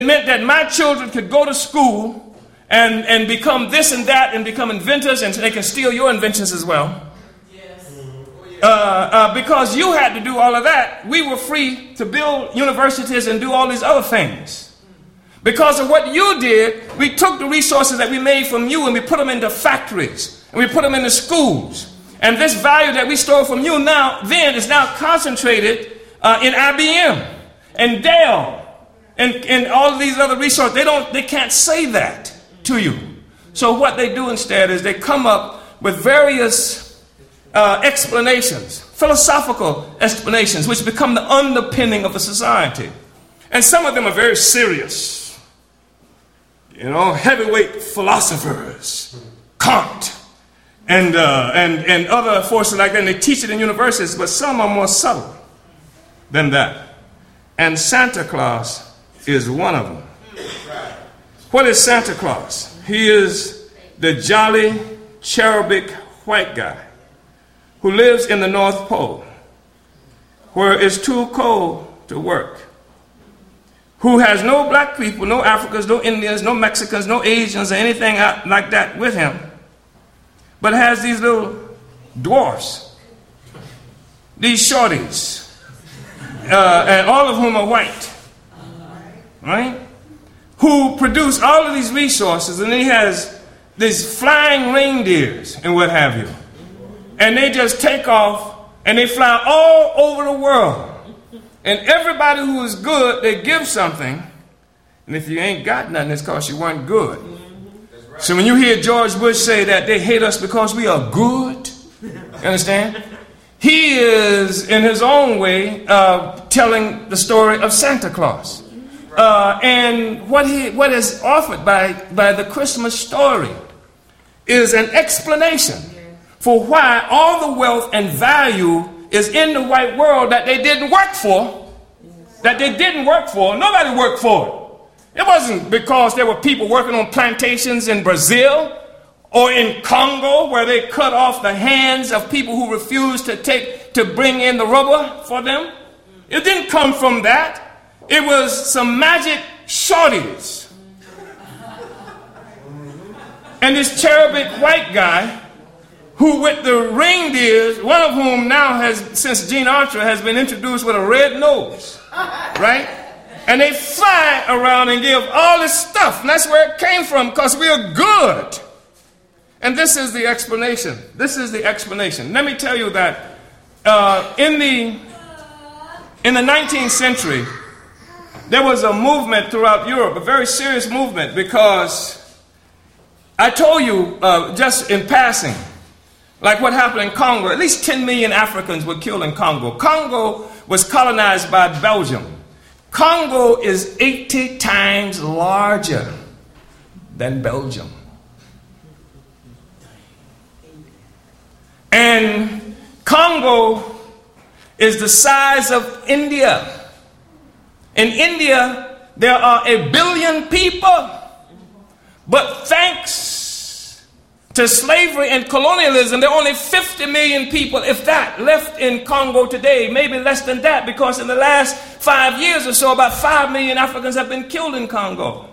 meant that my children could go to school and become this and that and become inventors, and they can steal your inventions as well. Because you had to do all of that, we were free to build universities and do all these other things. Because of what you did, we took the resources that we made from you and we put them into factories and we put them into schools. And this value that we stole from you then is now concentrated in IBM and Dell and all of these other resources. They can't say that to you. So what they do instead is they come up with various explanations, philosophical explanations, which become the underpinning of a society. And some of them are very serious. Heavyweight philosophers, Kant, and other forces like that. And they teach it in universities, but some are more subtle than that. And Santa Claus is one of them. What is Santa Claus? He is the jolly, cherubic white guy who lives in the North Pole, where it's too cold to work, who has no black people, no Africans, no Indians, no Mexicans, no Asians, or anything like that with him, but has these little dwarfs, these shorties, and all of whom are white, right? Who produce all of these resources, and he has these flying reindeers and what have you. And they just take off and they fly all over the world. And everybody who is good, they give something. And if you ain't got nothing, it's because you weren't good. Right. So when you hear George Bush say that they hate us because we are good, you understand? He is, in his own way, telling the story of Santa Claus. And what is offered by the Christmas story is an explanation for why all the wealth and value is in the white world that they didn't work for. Nobody worked for it. It wasn't because there were people working on plantations in Brazil or in Congo where they cut off the hands of people who refused to bring in the rubber for them. It didn't come from that. It was some magic shorties. And this cherubic white guy who with the reindeers, one of whom now has, since Gene Archer, has been introduced with a red nose, right? And they fly around and give all this stuff. And that's where it came from, because we are good. And this is the explanation. Let me tell you that in the 19th century, there was a movement throughout Europe, a very serious movement, because I told you just in passing, like what happened in Congo, at least 10 million Africans were killed in Congo. Congo was colonized by Belgium. Congo is 80 times larger than Belgium. And Congo is the size of India. In India, there are 1 billion people. But thanks to slavery and colonialism, there are only 50 million people, if that, left in Congo today. Maybe less than that, because in the last 5 years or so, about 5 million Africans have been killed in Congo.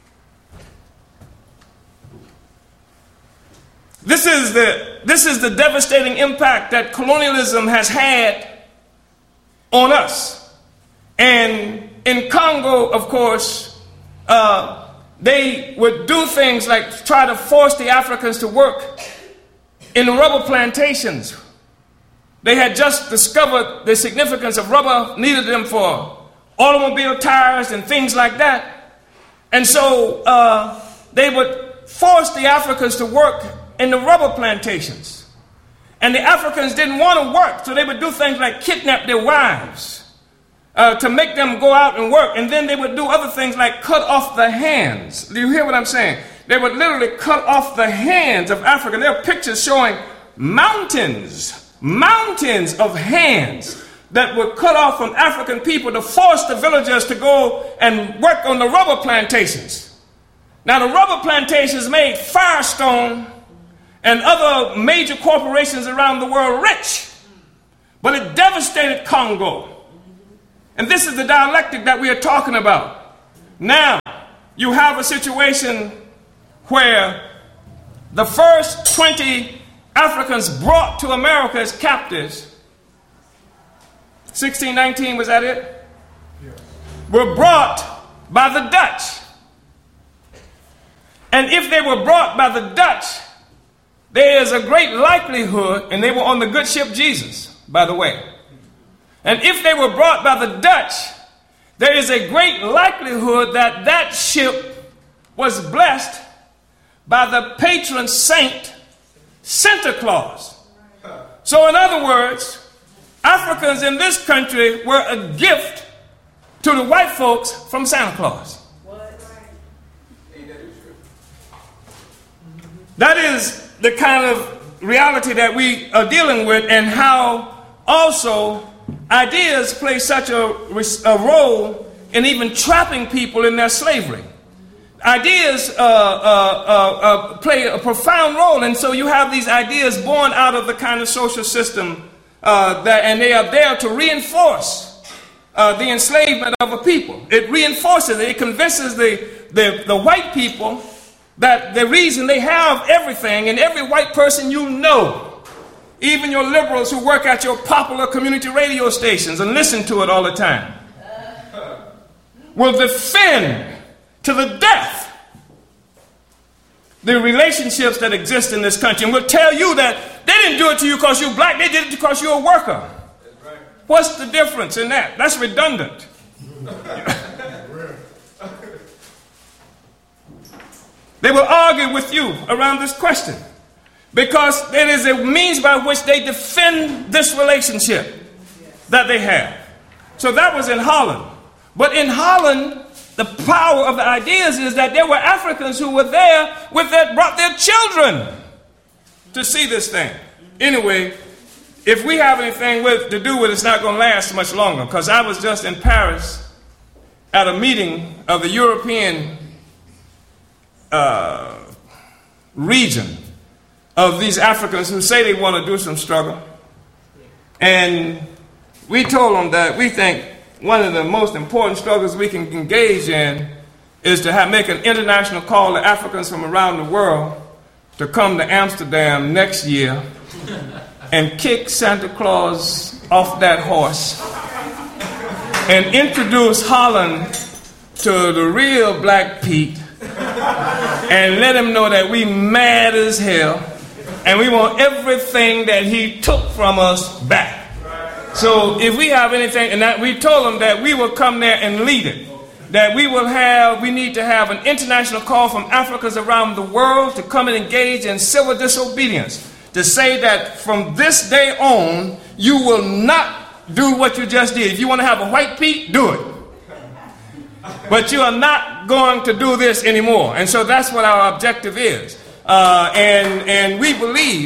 This is the devastating impact that colonialism has had on us. And in Congo, of course, they would do things like try to force the Africans to work in the rubber plantations. They had just discovered the significance of rubber, needed them for automobile tires and things like that. And so they would force the Africans to work in the rubber plantations. And the Africans didn't want to work, so they would do things like kidnap their wives to make them go out and work. And then they would do other things like cut off the hands. Do you hear what I'm saying? They would literally cut off the hands of Africans. There are pictures showing mountains of hands that were cut off from African people to force the villagers to go and work on the rubber plantations. Now, the rubber plantations made Firestone and other major corporations around the world rich, but it devastated Congo. And this is the dialectic that we are talking about. Now, you have a situation where the first 20 Africans brought to America as captives, 1619, was that it? Were brought by the Dutch. And if they were brought by the Dutch, there is a great likelihood, and they were on the good ship Jesus, by the way. And if they were brought by the Dutch, there is a great likelihood that that ship was blessed by the patron saint, Santa Claus. So in other words, Africans in this country were a gift to the white folks from Santa Claus. That is the kind of reality that we are dealing with, and how also ideas play such a role in even trapping people in their slavery. Ideas play a profound role, and so you have these ideas born out of the kind of social system and they are there to reinforce the enslavement of a people. It reinforces it. It convinces the white people that the reason they have everything, and every white person you know, even your liberals who work at your popular community radio stations and listen to it all the time, will defend to the death the relationships that exist in this country, and will tell you that they didn't do it to you because you're black, they did it because you're a worker. Right. What's the difference in that? That's redundant. They will argue with you around this question because there is a means by which they defend this relationship that they have. So that was in Holland. But in Holland, the power of the ideas is that there were Africans who were there brought their children to see this thing. Anyway, if we have anything to do with it, it's not going to last much longer, because I was just in Paris at a meeting of the European region of these Africans who say they want to do some struggle. And we told them that we think one of the most important struggles we can engage in is to make an international call to Africans from around the world to come to Amsterdam next year and kick Santa Claus off that horse and introduce Holland to the real Black Pete and let him know that we mad as hell and we want everything that he took from us back. So if we have anything, and that we told them that we will come there and lead it, that we need to have an international call from Africans around the world to come and engage in civil disobedience, to say that from this day on, you will not do what you just did. If you want to have a white Pete, do it. But you are not going to do this anymore. And so that's what our objective is. And we believe...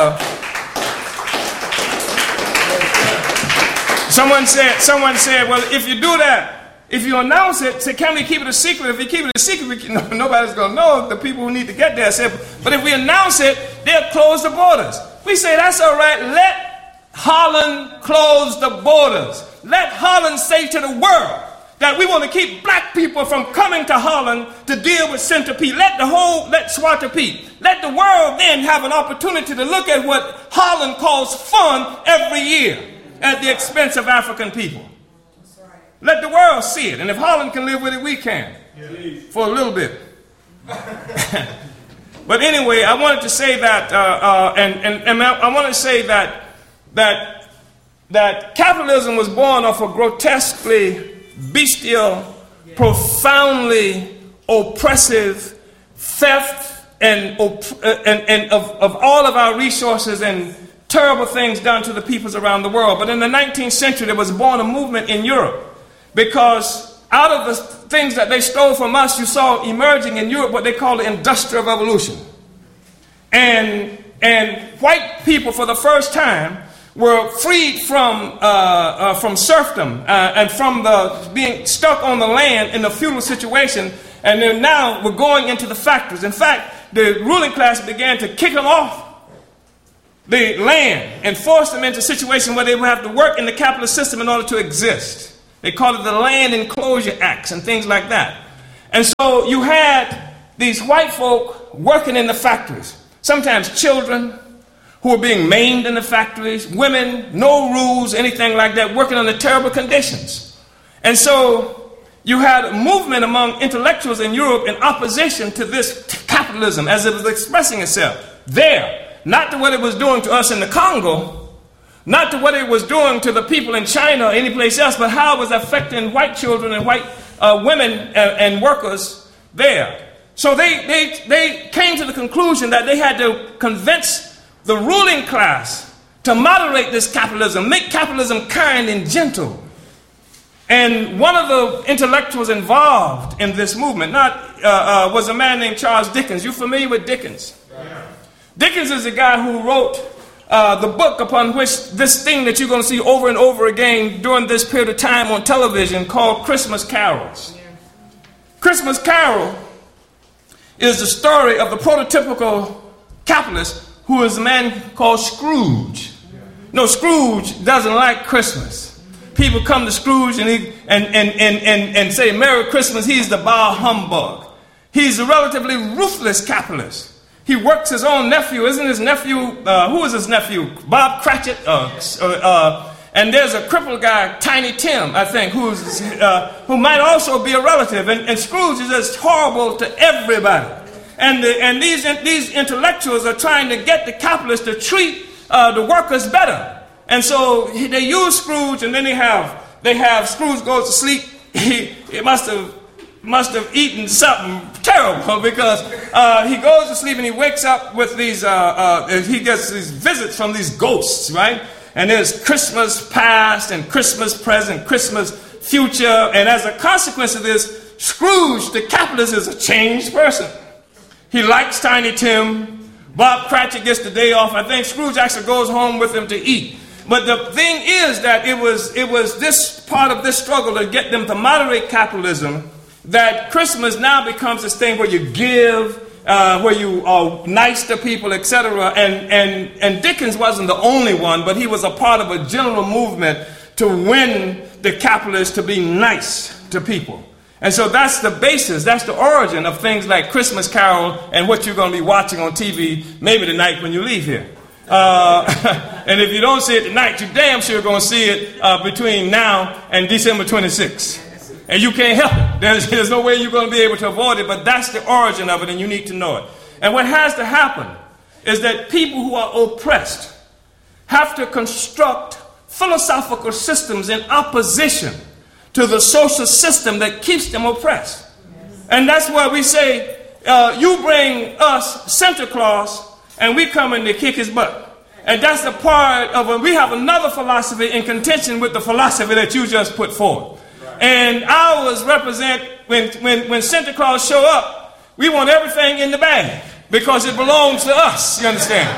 Someone said, well, if you do that, if you announce it, say, can we keep it a secret? If we keep it a secret, nobody's going to know, the people who need to get there. Said, but if we announce it, they'll close the borders. We say, that's all right. Let Holland close the borders. Let Holland say to the world that we want to keep black people from coming to Holland to deal with Santa Pete. Let Zwarte Piet. Let the world then have an opportunity to look at what Holland calls fun every year at the expense of African people. Right. Let the world see it. And if Holland can live with it, we can. Yeah. For a little bit. But anyway, I wanted to say that, I want to say that capitalism was born of a grotesquely bestial, profoundly oppressive theft and of all of our resources and terrible things done to the peoples around the world. But in the 19th century, there was born a movement in Europe, because out of the things that they stole from us, you saw emerging in Europe what they call the Industrial Revolution. And white people, for the first time, were freed from serfdom and from being stuck on the land in a feudal situation, and then now we're going into the factories. In fact, the ruling class began to kick them off the land and force them into a situation where they would have to work in the capitalist system in order to exist. They call it the Land Enclosure Acts and things like that. And so you had these white folk working in the factories, sometimes children who were being maimed in the factories, women, no rules, anything like that, working under terrible conditions. And so you had a movement among intellectuals in Europe in opposition to this capitalism as it was expressing itself there, not to what it was doing to us in the Congo, not to what it was doing to the people in China or any place else, but how it was affecting white children and white women and workers there. So they came to the conclusion that they had to convince the ruling class to moderate this capitalism, make capitalism kind and gentle. And one of the intellectuals involved in this movement was a man named Charles Dickens. You familiar with Dickens? Yeah. Dickens is the guy who wrote the book upon which this thing that you're going to see over and over again during this period of time on television called Christmas Carols. Yeah. Christmas Carol is the story of the prototypical capitalist who is a man called Scrooge. No, Scrooge doesn't like Christmas. People come to Scrooge and say, Merry Christmas. He's the bah humbug. He's a relatively ruthless capitalist. He works his own nephew. Isn't his nephew, who is his nephew? Bob Cratchit. And there's a crippled guy, Tiny Tim, I think, who might also be a relative. And Scrooge is just horrible to everybody. And these intellectuals are trying to get the capitalists to treat the workers better. And so they use Scrooge, and then they have Scrooge goes to sleep. He must have eaten something terrible because he goes to sleep and he wakes up with these. He gets these visits from these ghosts, right? And there's Christmas past and Christmas present, Christmas future, and as a consequence of this, Scrooge, the capitalist, is a changed person. He likes Tiny Tim. Bob Cratchit gets the day off. I think Scrooge actually goes home with him to eat. But the thing is that it was this part of this struggle to get them to moderate capitalism that Christmas now becomes this thing where you give, where you are nice to people, etc. And Dickens wasn't the only one, but he was a part of a general movement to win the capitalists to be nice to people. And so that's the basis, that's the origin of things like Christmas Carol and what you're going to be watching on TV maybe tonight when you leave here. And if you don't see it tonight, you're damn sure going to see it between now and December 26th. And you can't help it. There's no way you're going to be able to avoid it, but that's the origin of it, and you need to know it. And what has to happen is that people who are oppressed have to construct philosophical systems in opposition to the social system that keeps them oppressed. And that's why we say, you bring us Santa Claus, and we come in to kick his butt. And that's the part of it. We have another philosophy in contention with the philosophy that you just put forward. Right. And ours represent, when Santa Claus show up, we want everything in the bag because it belongs to us, you understand?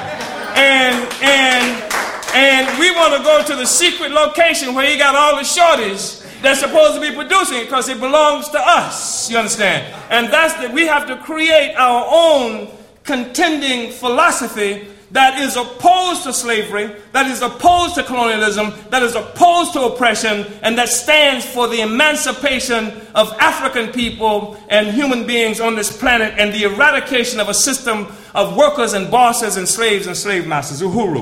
And we want to go to the secret location where he got all the shorties that's supposed to be producing it because it belongs to us, you understand? And that's that we have to create our own contending philosophy that is opposed to slavery, that is opposed to colonialism, that is opposed to oppression, and that stands for the emancipation of African people and human beings on this planet and the eradication of a system of workers and bosses and slave masters. Uhuru.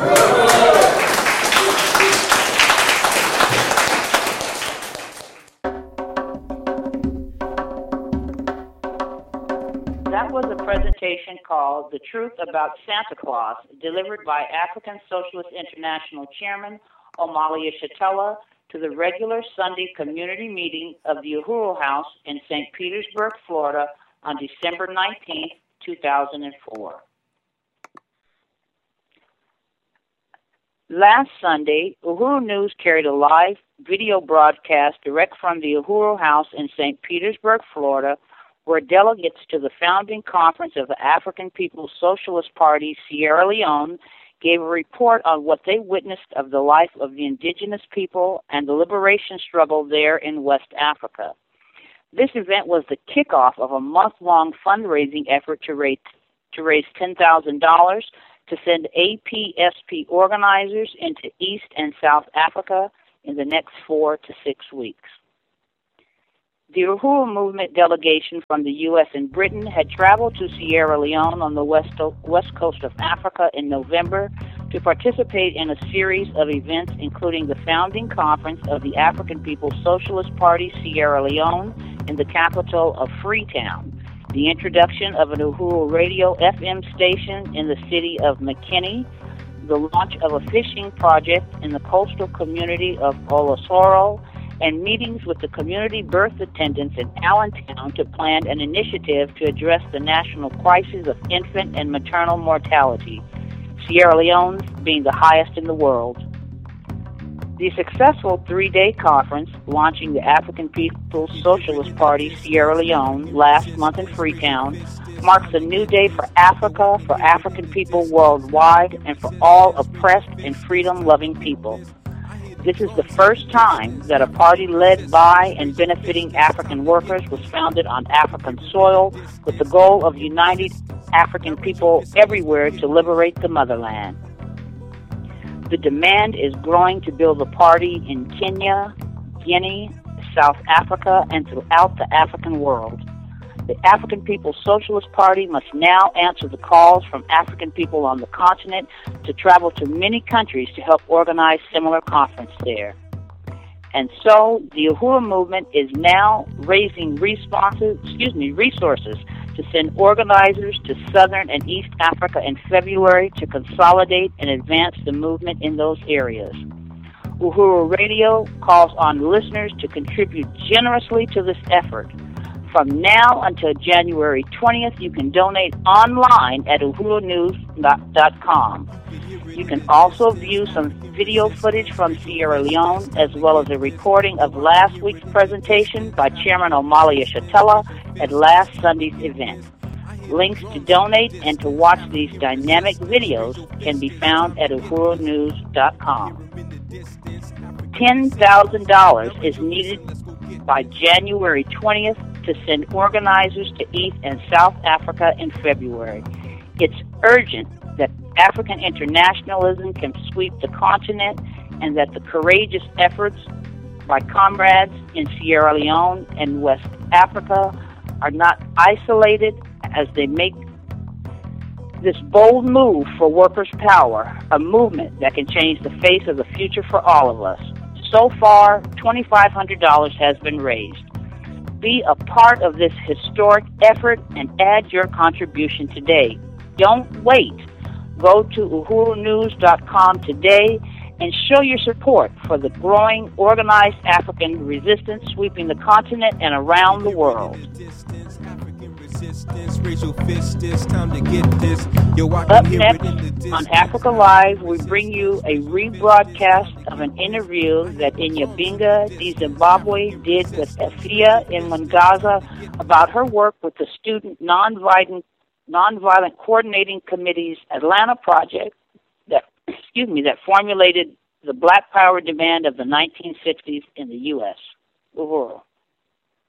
That was a presentation called The Truth About Santa Claus, delivered by African Socialist International Chairman Omali Yeshitela to the regular Sunday community meeting of the Uhuru House in St. Petersburg, Florida on December 19, 2004. Last Sunday, Uhuru News carried a live video broadcast direct from the Uhuru House in St. Petersburg, Florida, where delegates to the founding conference of the African People's Socialist Party, Sierra Leone, gave a report on what they witnessed of the life of the indigenous people and the liberation struggle there in West Africa. This event was the kickoff of a month-long fundraising effort to raise $10,000 to send APSP organizers into East and South Africa in the next 4 to 6 weeks. The Uhuru Movement delegation from the U.S. and Britain had traveled to Sierra Leone on the west coast of Africa in November to participate in a series of events, including the founding conference of the African People's Socialist Party Sierra Leone in the capital of Freetown, the introduction of an Uhuru Radio FM station in the city of McKinney, the launch of a fishing project in the coastal community of Olosoro, and meetings with the community birth attendants in Allentown to plan an initiative to address the national crisis of infant and maternal mortality, Sierra Leone's being the highest in the world. The successful three-day conference, launching the African People's Socialist Party Sierra Leone last month in Freetown, marks a new day for Africa, for African people worldwide, and for all oppressed and freedom-loving people. This is the first time that a party led by and benefiting African workers was founded on African soil with the goal of uniting African people everywhere to liberate the motherland. The demand is growing to build a party in Kenya, Guinea, South Africa, and throughout the African world. The African People's Socialist Party must now answer the calls from African people on the continent to travel to many countries to help organize similar conferences there. And so the Uhuru Movement is now raising resources to send organizers to Southern and East Africa in February to consolidate and advance the movement in those areas. Uhuru Radio calls on listeners to contribute generously to this effort. From now until January 20th, you can donate online at uhurunews.com. You can also view some video footage from Sierra Leone, as well as a recording of last week's presentation by Chairman Omali Yeshitela at last Sunday's event. Links to donate and to watch these dynamic videos can be found at uhurunews.com. $10,000 is needed by January 20th to send organizers to East and South Africa in February. It's urgent that African internationalism can sweep the continent and that the courageous efforts by comrades in Sierra Leone and West Africa are not isolated as they make this bold move for workers' power, a movement that can change the face of the future for all of us. So far, $2,500 has been raised. Be a part of this historic effort and add your contribution today. Don't wait. Go to uhurunews.com today and show your support for the growing organized African resistance sweeping the continent and around the world. Up next on Africa Live, we bring you a rebroadcast of an interview that Inyabinga di Zimbabwe did with Efia in Mwangaza about her work with the Student Nonviolent Coordinating Committee's Atlanta project that formulated the Black Power demand of the 1960s in the U.S. Uhuru.